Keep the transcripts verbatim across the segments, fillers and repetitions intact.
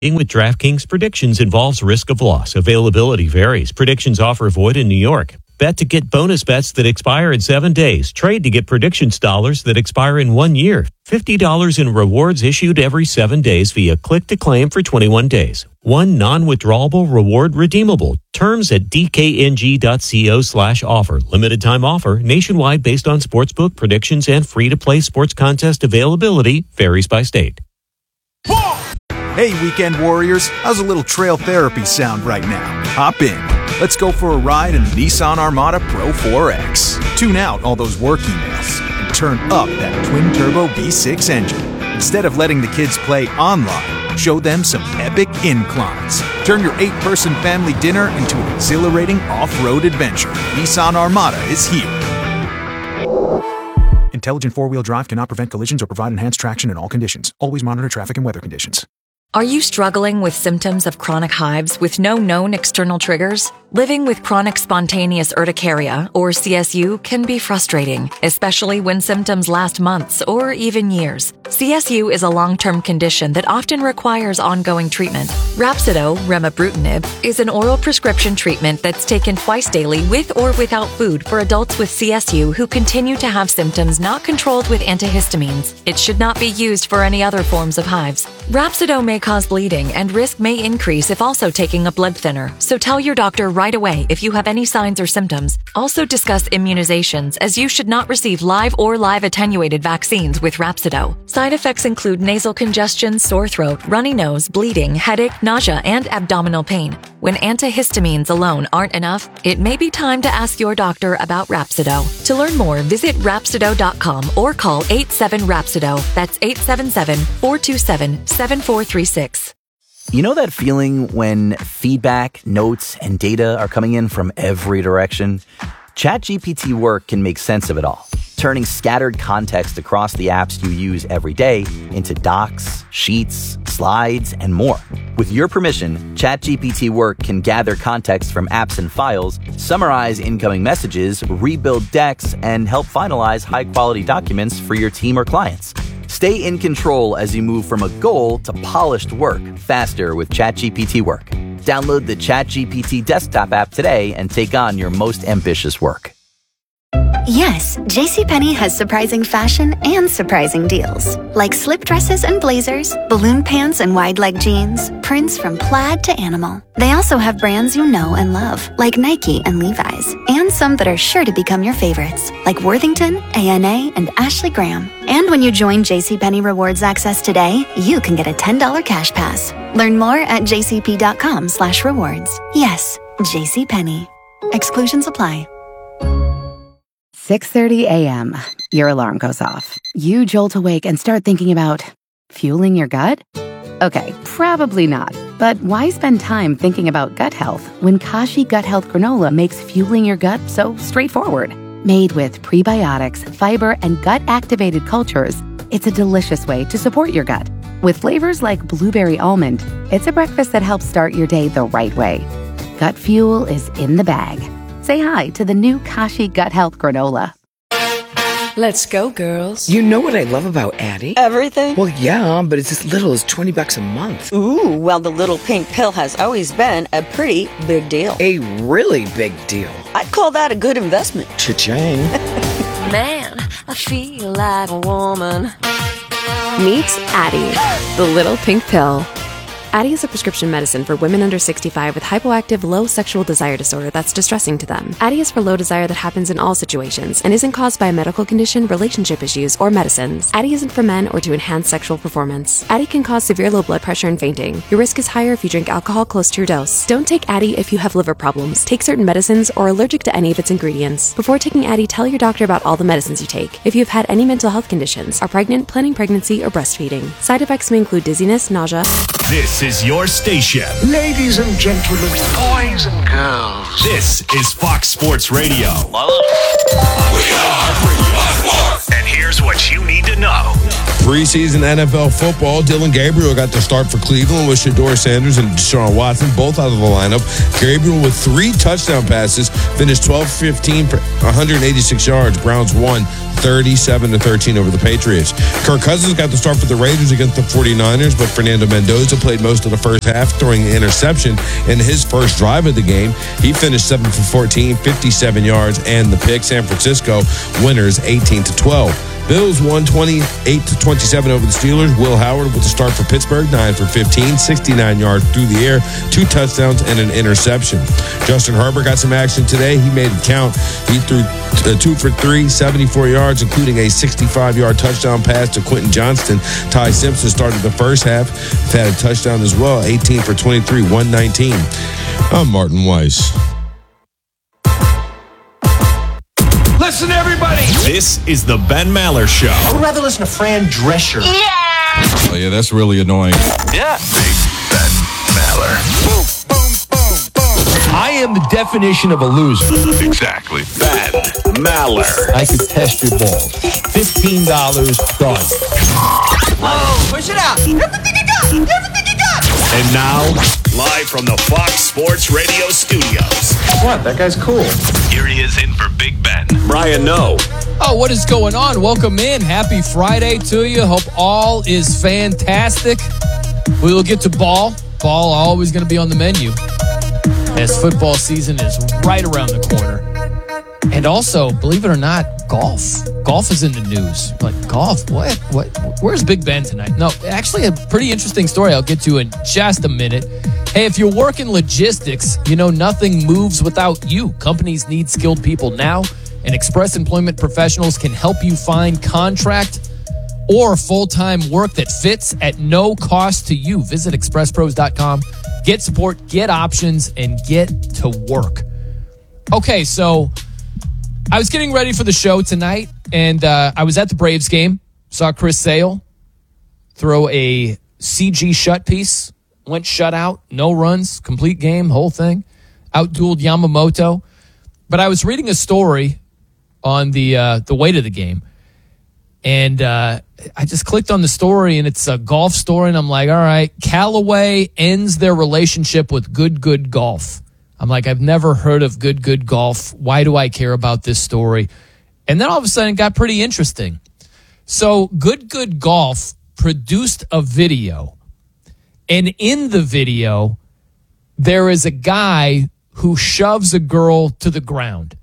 Being with DraftKings Predictions involves risk of loss. Availability varies. Predictions offer void in New York. Bet to get bonus bets that expire in seven days. Trade to get predictions dollars that expire in one year. fifty dollars in rewards issued every seven days via click to claim for twenty-one days. One non-withdrawable reward redeemable. Terms at dkng.co slash offer. Limited time offer. Nationwide based on sportsbook predictions and free-to-play sports contest availability. Varies by state. Hey, weekend warriors. How's a little trail therapy sound right now? Hop in. Let's go for a ride in the Nissan Armada Pro four X. Tune out all those work emails and turn up that twin-turbo V six engine. Instead of letting the kids play online, show them some epic inclines. Turn your eight-person family dinner into an exhilarating off-road adventure. Nissan Armada is here. Intelligent four-wheel drive cannot prevent collisions or provide enhanced traction in all conditions. Always monitor traffic and weather conditions. Are you struggling with symptoms of chronic hives with no known external triggers? Living with chronic spontaneous urticaria, or C S U, can be frustrating, especially when symptoms last months or even years. C S U is a long-term condition that often requires ongoing treatment. Rhapsido, remibrutinib, is an oral prescription treatment that's taken twice daily with or without food for adults with C S U who continue to have symptoms not controlled with antihistamines. It should not be used for any other forms of hives. Rhapsido may cause bleeding and risk may increase if also taking a blood thinner, so tell your doctor right away if you have any signs or symptoms. Also discuss immunizations, as you should not receive live or live attenuated vaccines with Rhapsido. Side effects include nasal congestion, sore throat, runny nose, bleeding, headache, nausea, and abdominal pain. When antihistamines alone aren't enough, it may be time to ask your doctor about Rhapsido. To learn more, visit Rhapsido dot com or call eight seven Rhapsido. That's eight seven seven, four two seven, seven four three six. You know that feeling when feedback, notes, and data are coming in from every direction? ChatGPT Work can make sense of it all, turning scattered context across the apps you use every day into docs, sheets, slides, and more. With your permission, ChatGPT Work can gather context from apps and files, summarize incoming messages, rebuild decks, and help finalize high-quality documents for your team or clients. Stay in control as you move from a goal to polished work faster with ChatGPT Work. Download the ChatGPT desktop app today and take on your most ambitious work. Yes, JCPenney has surprising fashion and surprising deals. Like slip dresses and blazers, balloon pants and wide leg jeans, prints from plaid to animal. They also have brands you know and love, like Nike and Levi's, and some that are sure to become your favorites, like Worthington, A N A, and Ashley Graham. And when you join JCPenney Rewards Access today, you can get a ten dollars cash pass. Learn more at jcp.com slash rewards. Yes, JCPenney. Exclusions apply. six thirty a.m. Your alarm goes off. You jolt awake and start thinking about fueling your gut? Okay, probably not. But why spend time thinking about gut health when Kashi Gut Health Granola makes fueling your gut so straightforward? Made with prebiotics, fiber, and gut-activated cultures, it's a delicious way to support your gut. With flavors like blueberry almond, it's a breakfast that helps start your day the right way. Gut fuel is in the bag. Say hi to the new Kashi Gut Health Granola. Let's go, girls. You know what I love about Addie? Everything? Well, yeah, but it's as little as twenty bucks a month. Ooh, well, the little pink pill has always been a pretty big deal. A really big deal. I'd call that a good investment. Cha-ching. Man, I feel like a woman. Meet Addie, the little pink pill. Addie is a prescription medicine for women under sixty-five with hypoactive low sexual desire disorder that's distressing to them. Addie is for low desire that happens in all situations and isn't caused by a medical condition, relationship issues, or medicines. Addie isn't for men or to enhance sexual performance. Addie can cause severe low blood pressure and fainting. Your risk is higher if you drink alcohol close to your dose. Don't take Addie if you have liver problems, take certain medicines, or are allergic to any of its ingredients. Before taking Addie, tell your doctor about all the medicines you take. If you've had any mental health conditions, are pregnant, planning pregnancy, or breastfeeding. Side effects may include dizziness, nausea. This is your station. Ladies and gentlemen, boys and girls. This is Fox Sports Radio. We are Fox Sports. And here's what you need to know. Preseason N F L football, Dylan Gabriel got the start for Cleveland with Shedeur Sanders and Deshaun Watson, both out of the lineup. Gabriel with three touchdown passes, finished twelve fifteen for one hundred eighty-six yards. Browns won thirty-seven to thirteen over the Patriots. Kirk Cousins got the start for the Raiders against the forty-niners, but Fernando Mendoza played most of the first half, throwing an interception in his first drive of the game. He finished seven for fourteen, fifty-seven yards, and the pick. San Francisco winners eighteen to twelve. Bills won twenty-eight to twenty-seven over the Steelers. Will Howard with the start for Pittsburgh, nine for fifteen, sixty-nine yards through the air, two touchdowns and an interception. Justin Herbert got some action today. He made it count. He threw uh, two for three, seventy-four yards, including a sixty-five-yard touchdown pass to Quentin Johnston. Ty Simpson started the first half. He had a touchdown as well, eighteen for twenty-three, one nineteen. I'm Martin Weiss. Listen, everybody. This is the Ben Maller Show. I would rather listen to Fran Drescher. Yeah! Oh, yeah, that's really annoying. Yeah. Big Ben Maller. Boom, boom, boom, boom. I am the definition of a loser. Exactly. Ben Maller. I could test your balls. fifteen dollars, done. Oh, push it out. Everything you got. Everything you got. And now, live from the Fox Sports Radio studios. What? That guy's cool. Here he is in for Big Ben. Brian Noe. Oh, what is going on? Welcome in. Happy Friday to you. Hope all is fantastic. We will get to ball. Ball always going to be on the menu as football season is right around the corner. And also, believe it or not, golf. Golf is in the news. Like, golf? What? What? Where's Big Ben tonight? No, actually, a pretty interesting story I'll get to in just a minute. Hey, if you're working logistics, you know nothing moves without you. Companies need skilled people now, and Express Employment Professionals can help you find contract or full-time work that fits at no cost to you. Visit express pros dot com. Get support, get options, and get to work. Okay, so I was getting ready for the show tonight, and uh, I was at the Braves game. Saw Chris Sale throw a C G shut piece. Went shutout, no runs, complete game, whole thing. Outdueled Yamamoto. But I was reading a story on the uh, the way to the game, and uh, I just clicked on the story, and it's a golf story, and I'm like, all right, Callaway ends their relationship with Good Good Golf. I'm like, I've never heard of Good Good Golf. Why do I care about this story? And then all of a sudden it got pretty interesting. So Good Good Golf produced a video, and in the video, there is a guy who shoves a girl to the ground.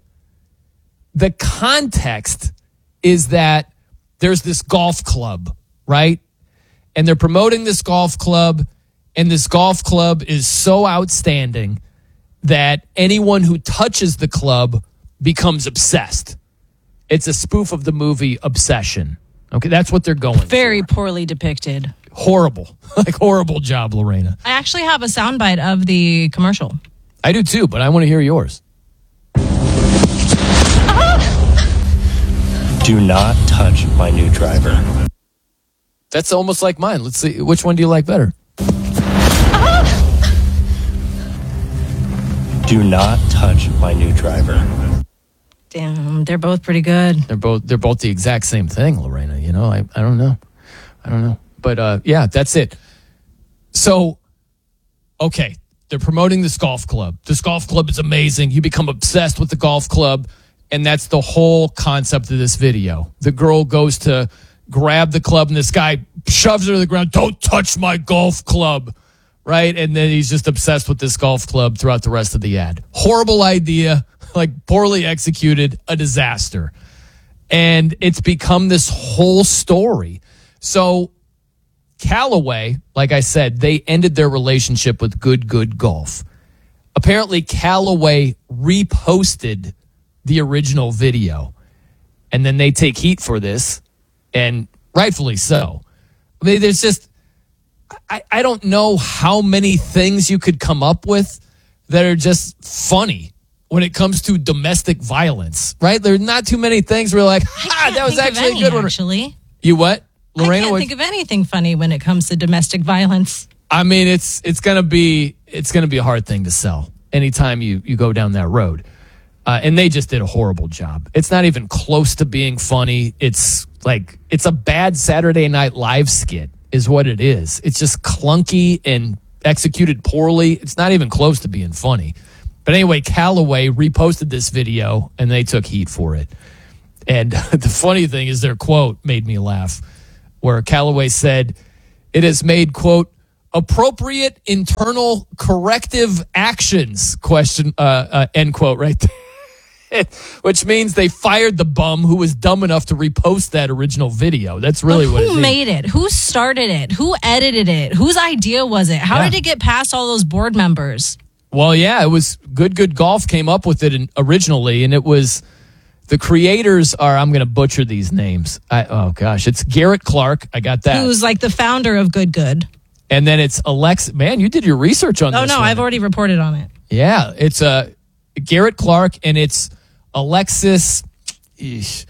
The context is that there's this golf club, right? And they're promoting this golf club, and this golf club is so outstanding that anyone who touches the club becomes obsessed. It's a spoof of the movie Obsession. Okay, that's what they're going Very for. poorly depicted. Horrible. Like, horrible job, Lorena. I actually have a soundbite of the commercial. I do too, but I want to hear yours. Do not touch my new driver. That's almost like mine. Let's see. Which one do you like better? Do not touch my new driver. Damn, they're both pretty good. They're both they're both the exact same thing, Lorena. You know, I, I don't know. I don't know. But uh, yeah, that's it. So, okay, they're promoting this golf club. This golf club is amazing. You become obsessed with the golf club, and that's the whole concept of this video. The girl goes to grab the club, and this guy shoves her to the ground. Don't touch my golf club. Right? And then he's just obsessed with this golf club throughout the rest of the ad. Horrible idea, like poorly executed, a disaster. And it's become this whole story. So Callaway, like I said, they ended their relationship with Good Good Golf. Apparently Callaway reposted the original video. And then they take heat for this, and rightfully so. I mean, there's just... I, I don't know how many things you could come up with that are just funny when it comes to domestic violence, right? There are not too many things where you're like, ah, that was actually any, a good one. Actually. You what? Lorena, I can't what? think of anything funny when it comes to domestic violence. I mean, it's it's gonna be it's gonna be a hard thing to sell anytime you, you go down that road. Uh, and they just did a horrible job. It's not even close to being funny. It's like, it's a bad Saturday Night Live skit is what it is. It's just clunky and executed poorly. It's not even close to being funny. But anyway, Callaway reposted this video, and they took heat for it. And the funny thing is their quote made me laugh, where Callaway said, it has made, quote, appropriate internal corrective actions, question, uh, uh, end quote, right there. Which means they fired the bum who was dumb enough to repost that original video. That's really but what it Who made it? Who started it? Who edited it? Whose idea was it? How Yeah. did it get past all those board members? Well, yeah, it was Good Good Golf came up with it in, originally, and it was the creators are, I'm going to butcher these names. I, oh, gosh, it's Garrett Clark. I got that. Who's like the founder of Good Good. And then it's Alex. Man, you did your research on Oh, this no, one. I've already reported on it. Yeah, it's uh, Garrett Clark, and it's Alexis eesh,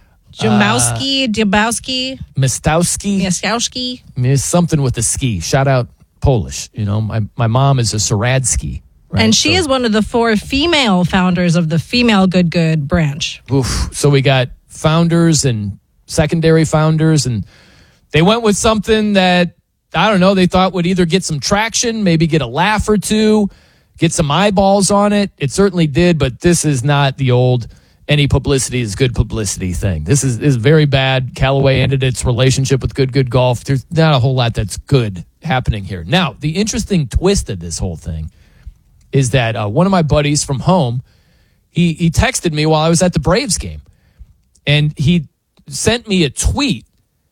Jamowski, uh, Diabowski, Mistowski. Miastowski. There's something with the ski. Shout out Polish. You know, my, my mom is a Saradsky. Right? And she So- is one of the four female founders of the female Good Good branch. Oof. So we got founders and secondary founders, and they went with something that, I don't know, they thought would either get some traction, maybe get a laugh or two, get some eyeballs on it. It certainly did, but this is not the old any publicity is good publicity thing. This is, is very bad. Callaway ended its relationship with Good Good Golf. There's not a whole lot that's good happening here. Now, the interesting twist of this whole thing is that uh, one of my buddies from home, he, he texted me while I was at the Braves game, and he sent me a tweet.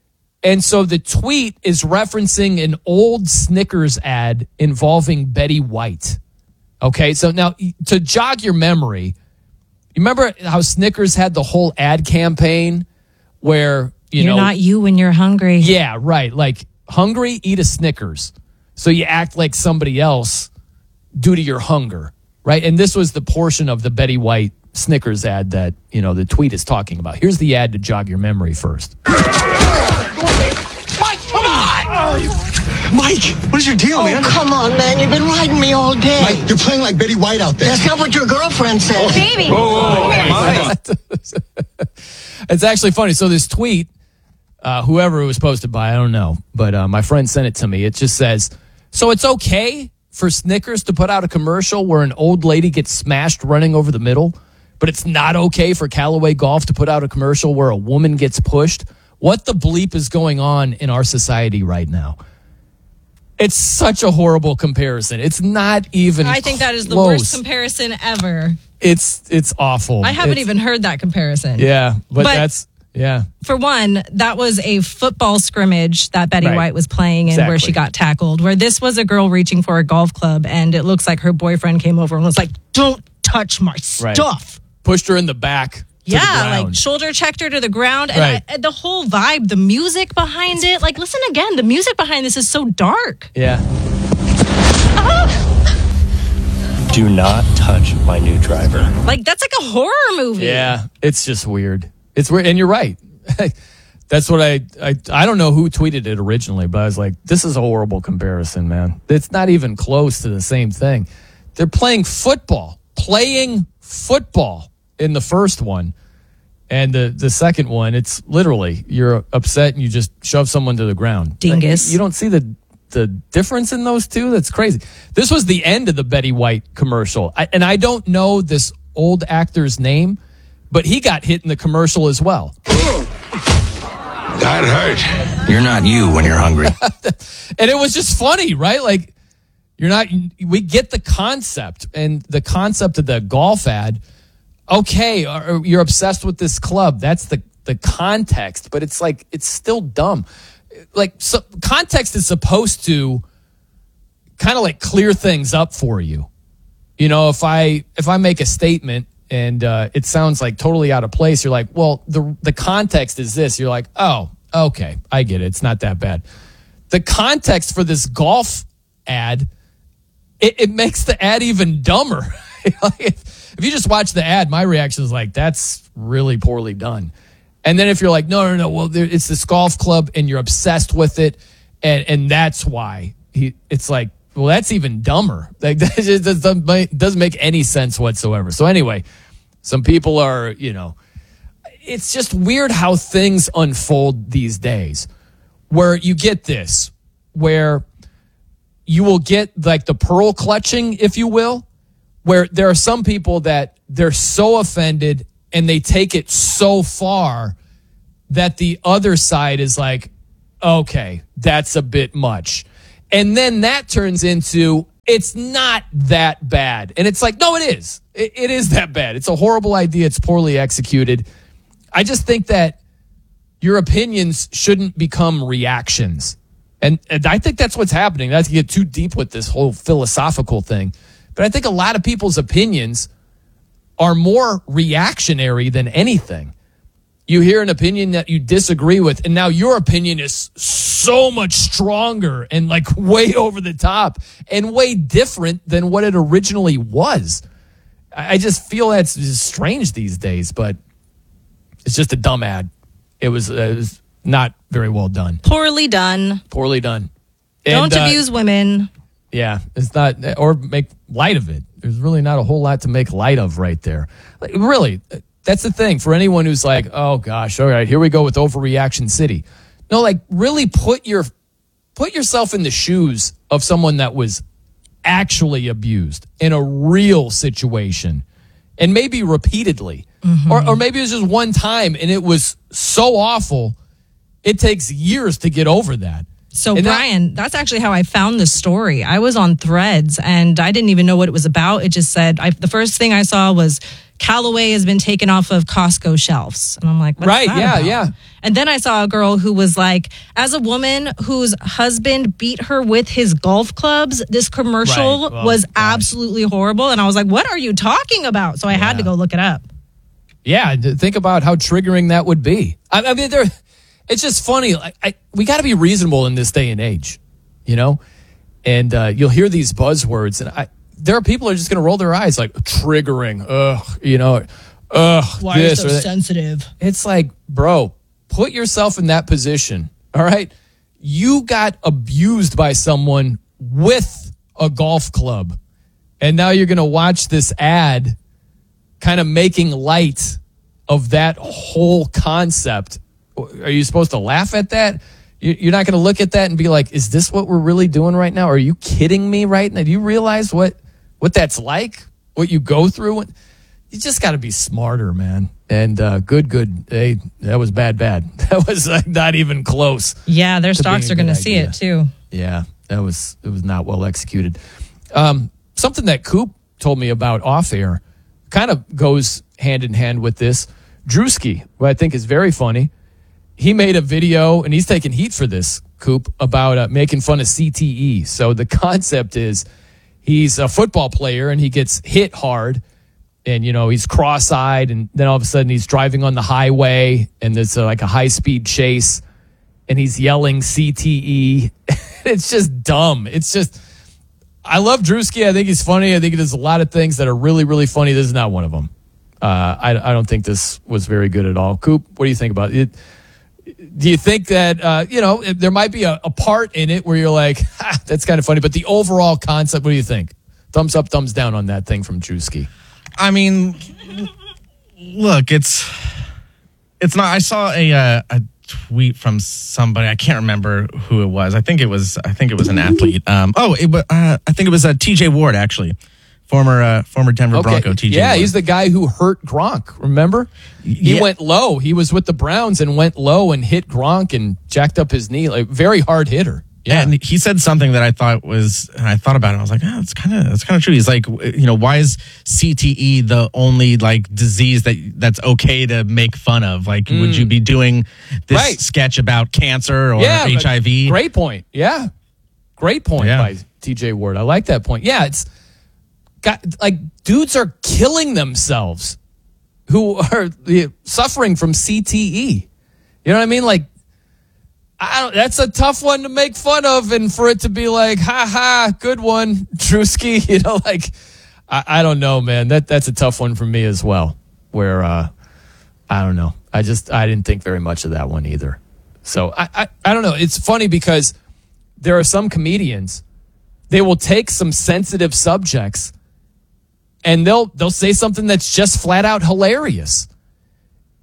And so the tweet is referencing an old Snickers ad involving Betty White. Okay, so now to jog your memory, you remember how Snickers had the whole ad campaign where, you You're know. not you when you're hungry. Yeah, right. Like, hungry, eat a Snickers. So you act like somebody else due to your hunger, right? And this was the portion of the Betty White Snickers ad that, you know, the tweet is talking about. Here's the ad to jog your memory first. Mike, come on! Oh, Mike, what is your deal, oh, man? come on, man. You've been riding me all day. Mike, you're playing like Betty White out there. That's not what your girlfriend said. Oh. Baby. Oh, oh, oh, it's actually funny. So this tweet, uh, whoever it was posted by, I don't know, but uh, my friend sent it to me. It just says, so it's okay for Snickers to put out a commercial where an old lady gets smashed running over the middle, but it's not okay for Callaway Golf to put out a commercial where a woman gets pushed. What the bleep is going on in our society right now? It's such a horrible comparison. It's not even I think that is the close. worst comparison ever. It's it's awful. I haven't It's- even heard that comparison. Yeah, but, But- that's yeah. For one, that was a football scrimmage that Betty Right. White was playing in where she Exactly. got tackled, where this was a girl reaching for a golf club, and it looks like her boyfriend came over and was like, don't touch my Right. stuff. Pushed her in the back. to the Yeah, like ground. shoulder checked her to the ground. And, Right. I, and the whole vibe, the music behind it, like listen again, the music behind this is so dark. Yeah. Do not touch my new driver. Like that's like a horror movie. Yeah, it's just weird. It's weird, and you're right. That's what I, I I don't know who tweeted it originally, but I was like, this is a horrible comparison, man. It's not even close to the same thing. They're playing football, playing football in the first one, and the the second one, it's literally you're upset and you just shove someone to the ground. Dingus. Like, you don't see the the difference in those two? That's crazy. This was the end of the Betty White commercial. I, and I don't know this old actor's name, but he got hit in the commercial as well. That hurt. You're not you when you're hungry. And it was just funny, right? Like, you're not, we get the concept and the concept of the golf ad. Okay, or you're obsessed with this club. That's the, the context, but it's like, it's still dumb. Like, so context is supposed to kind of like clear things up for you. You know, if I if I make a statement and uh, it sounds like totally out of place, you're like, well, the the context is this. You're like, oh, okay, I get it. It's not that bad. The context for this golf ad, it, it makes the ad even dumber. Like, if, if you just watch the ad, my reaction is like, that's really poorly done. And then if you're like, no, no, no, well, there, it's this golf club and you're obsessed with it, and and that's why he. It's like, well, that's even dumber. Like that just doesn't make, doesn't make any sense whatsoever. So anyway, some people are, you know, it's just weird how things unfold these days, where you get this, where you will get like the pearl clutching, if you will, where there are some people that they're so offended and they take it so far that the other side is like, okay, that's a bit much. And then that turns into, it's not that bad. And it's like, no, it is. It, it is that bad. It's a horrible idea. It's poorly executed. I just think that your opinions shouldn't become reactions. And, and I think that's what's happening. Not to get too deep with this whole philosophical thing, but I think a lot of people's opinions are more reactionary than anything. You hear an opinion that you disagree with, and now your opinion is so much stronger and like way over the top and way different than what it originally was. I just feel that's just strange these days, but it's just a dumb ad. It was, uh, it was not very well done. Poorly done. Poorly done. Don't And, uh, abuse women. Yeah, it's not, or make light of it. There's really not a whole lot to make light of right there. Like, really, that's the thing for anyone who's like, oh gosh, all right, here we go with overreaction city. No, like really put your put yourself in the shoes of someone that was actually abused in a real situation, and maybe repeatedly, mm-hmm. or or maybe it was just one time and it was so awful, it takes years to get over that. So, and Brian, that, that's actually how I found the story. I was on Threads, and I didn't even know what it was about. It just said, I, the first thing I saw was Callaway has been taken off of Costco shelves. And I'm like, what's right, that yeah, about? yeah. And then I saw a girl who was like, as a woman whose husband beat her with his golf clubs, this commercial right. well, was gosh. absolutely horrible. And I was like, what are you talking about? So I yeah. had to go look it up. Yeah, think about how triggering that would be. I, I mean, there... It's just funny. Like, I, we got to be reasonable in this day and age, you know? And uh, you'll hear these buzzwords, and I, there are people who are just going to roll their eyes like, triggering, ugh, you know, ugh, Why this are you so or that. sensitive? It's like, bro, put yourself in that position, all right? You got abused by someone with a golf club, and now you're going to watch this ad kind of making light of that whole concept. Are you supposed to laugh at that? You're not going to look at that and be like, is this what we're really doing right now? Are you kidding me right now? Do you realize what, what that's like? What you go through? You just got to be smarter, man. And uh, good, good. Hey, that was bad, bad. That was like, not even close. Yeah, their stocks are going to see it too. Yeah, that was, it was not well executed. Um, something that Coop told me about off air kind of goes hand in hand with this. Drewski, who I think is very funny. He made a video, and he's taking heat for this, Coop, about uh, making fun of C T E. So the concept is he's a football player, and he gets hit hard, and, you know, he's cross-eyed, and then all of a sudden he's driving on the highway, and there's uh, like a high-speed chase, and he's yelling C T E. It's just dumb. It's just, I love Drewski. I think he's funny. I think he does a lot of things that are really, really funny. This is not one of them. Uh, I, I don't think this was very good at all. Coop, what do you think about it? Do you think that, uh, you know, there might be a, a part in it where you're like, ha, that's kind of funny, but the overall concept, what do you think? Thumbs up, thumbs down on that thing from Drewski. I mean, look, it's it's not. I saw a uh, a tweet from somebody. I can't remember who it was. I think it was. I think it was an athlete. Um, oh, it, uh, I think it was uh, T J Ward, actually, former uh, former Denver okay. Bronco. T J Yeah, Ward. He's the guy who hurt Gronk. Remember, he yeah. went low. He was with the Browns and went low and hit Gronk and jacked up his knee. Like very hard hitter. Yeah, and he said something that I thought was, and I thought about it. And I was like, oh, it's kind of, it's kind of true. He's like, you know, why is C T E the only like disease that that's okay to make fun of? Like, mm. would you be doing this right. sketch about cancer or yeah, H I V? Great point. Yeah, great point yeah. by T J Ward. I like that point. Yeah, it's got like dudes are killing themselves who are suffering from C T E. You know what I mean? Like. I don't, that's a tough one to make fun of, and for it to be like, ha ha, good one, Drewski. You know, like, I, I don't know, man. That that's a tough one for me as well. Where uh, I don't know. I just I didn't think very much of that one either. So I, I I don't know. It's funny because there are some comedians, they will take some sensitive subjects, and they'll they'll say something that's just flat out hilarious.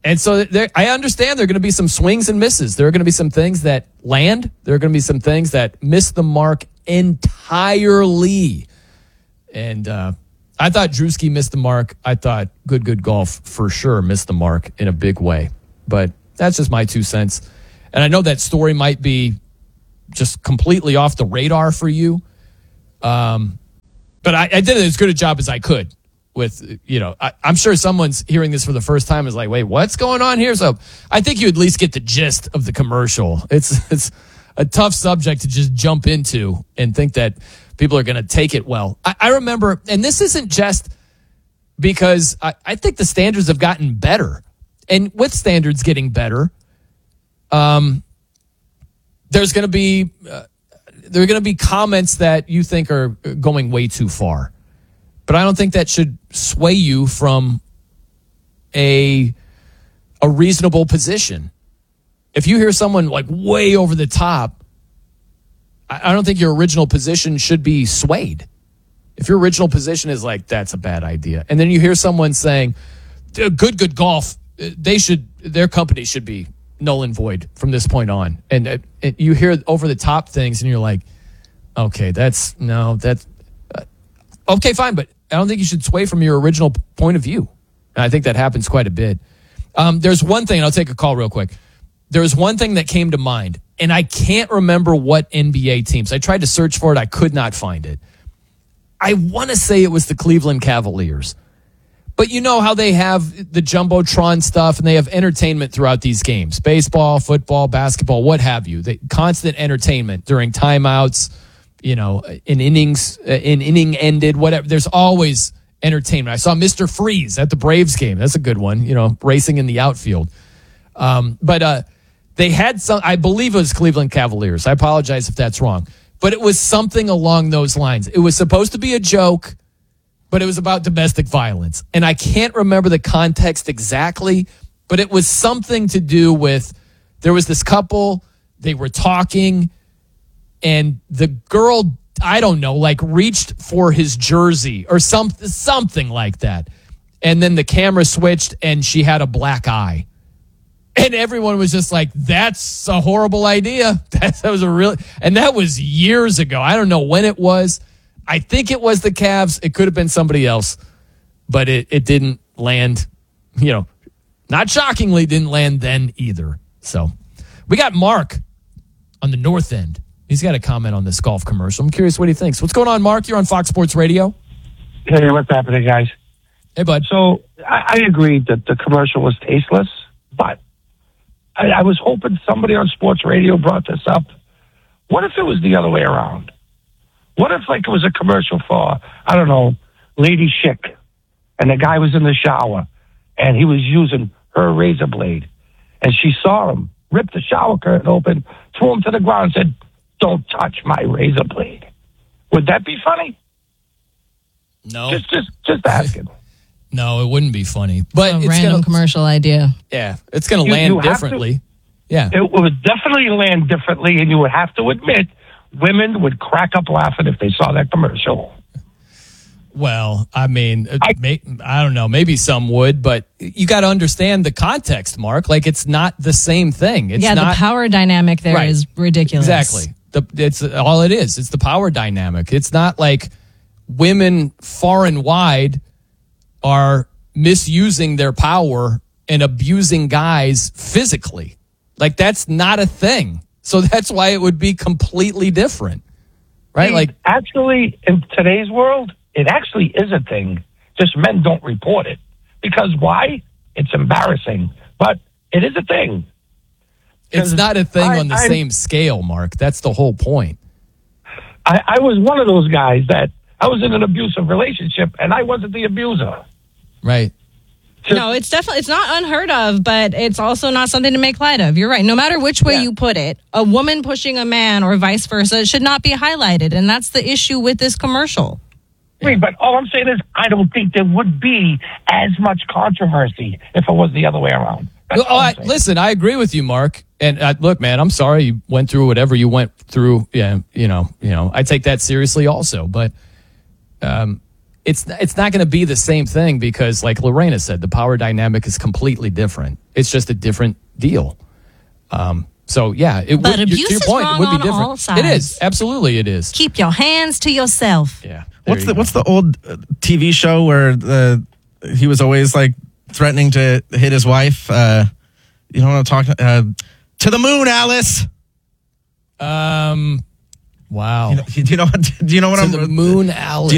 And so there, I understand there are going to be some swings and misses. There are going to be some things that land. There are going to be some things that miss the mark entirely. And uh, I thought Drewski missed the mark. I thought Good Good Golf for sure missed the mark in a big way. But that's just my two cents. And I know that story might be just completely off the radar for you. Um, but I, I did as good a job as I could. With, you know, I, I'm sure someone's hearing this for the first time is like, wait, what's going on here? So I think you at least get the gist of the commercial. It's it's a tough subject to just jump into and think that people are going to take it well. I, I remember, and this isn't just because I, I think the standards have gotten better. And with standards getting better, um, there's going to be uh, there are going to be comments that you think are going way too far. But I don't think that should sway you from a a reasonable position. If you hear someone like way over the top, I, I don't think your original position should be swayed. If your original position is like, that's a bad idea, and then you hear someone saying, good, good golf, they should, their company should be null and void from this point on. And uh, you hear over the top things and you're like, okay, that's, no, that's, uh, okay, fine, but I don't think you should sway from your original point of view. And I think that happens quite a bit. Um, there's one thing, and I'll take a call real quick. There's one thing that came to mind, and I can't remember what N B A teams. I tried to search for it. I could not find it. I want to say it was the Cleveland Cavaliers. But you know how they have the Jumbotron stuff, and they have entertainment throughout these games. Baseball, football, basketball, what have you. They, constant entertainment during timeouts, you know, in innings, in inning ended, whatever. There's always entertainment. I saw Mister Freeze at the Braves game. That's a good one, you know, racing in the outfield. Um, but uh, they had some, I believe it was Cleveland Cavaliers. I apologize if that's wrong. But it was something along those lines. It was supposed to be a joke, but it was about domestic violence. And I can't remember the context exactly, but it was something to do with, there was this couple, they were talking, and the girl, I don't know, like reached for his jersey or some, something like that. And then the camera switched and she had a black eye. And everyone was just like, that's a horrible idea. That, that was a really, and that was years ago. I don't know when it was. I think it was the Cavs. It could have been somebody else, but it, it didn't land, you know, not shockingly, didn't land then either. So we got Mark on the north end. He's got a comment on this golf commercial. I'm curious what he thinks. What's going on, Mark? You're on Fox Sports Radio. Hey, what's happening, guys? Hey, bud. So I, I agreed that the commercial was tasteless, but I, I was hoping somebody on sports radio brought this up. What if it was the other way around? What if, like, it was a commercial for, I don't know, Lady Schick, and the guy was in the shower, and he was using her razor blade, and she saw him rip the shower curtain open, threw him to the ground, and said, "Don't touch my razor blade." Would that be funny? No. Just, just, just asking. No, it wouldn't be funny. But a it's random gonna, commercial idea. Yeah, it's going to You- land you have differently. to- yeah. It would definitely land differently, and you would have to admit, women would crack up laughing if they saw that commercial. Well, I mean, I, may, I don't know. Maybe some would, but you got to understand the context, Mark. Like, it's not the same thing. It's yeah, not, the power dynamic there is Right. ridiculous. Exactly. The, it's all it is. It's the power dynamic. It's not like women far and wide are misusing their power and abusing guys physically. Like, that's not a thing. So that's why it would be completely different. Right? See, Like, actually, in today's world, it actually is a thing. Just men don't report it. Because why? It's embarrassing. But it is a thing. it's not a thing I- on the I'm- same scale, Mark. That's the whole point. I, I was one of those guys that I was in an abusive relationship, and I wasn't the abuser. Right. No, it's definitely, it's not unheard of, but it's also not something to make light of. You're right. No matter which way you put it, a woman pushing a man or vice versa should not be highlighted. And that's the issue with this commercial. Wait, but all I'm saying is I don't think there would be as much controversy if it was the other way around. That's Well, all I, I'm saying. listen, I agree with you, Mark. And uh, look, man, I'm sorry you went through whatever you went through. Yeah, you know, you know, I take that seriously also. But um, it's it's not going to be the same thing because, like Lorena said, the power dynamic is completely different. It's just a different deal. Um, so yeah, it but would, abuse to your is point, wrong it would be on different. all sides. It is absolutely it is. Keep your hands to yourself. Yeah. What's the go. What's the old uh, T V show where the he was always like threatening to hit his wife? Uh, you know what I'm talking? Uh, to the moon, Alice. Um. Wow. You know, do you know what? Do you know what to I'm? The moon, Alice. Do you